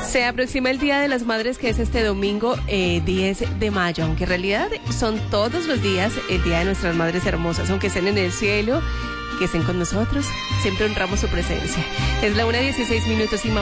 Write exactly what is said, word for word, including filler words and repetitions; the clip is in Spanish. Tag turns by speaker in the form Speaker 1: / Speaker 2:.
Speaker 1: Se aproxima el Día de las Madres, que es este domingo eh, diez de mayo, aunque en realidad son todos los días el Día de nuestras Madres hermosas, aunque estén en el cielo, que estén con nosotros, siempre honramos su presencia. Es la una dieciséis minutos y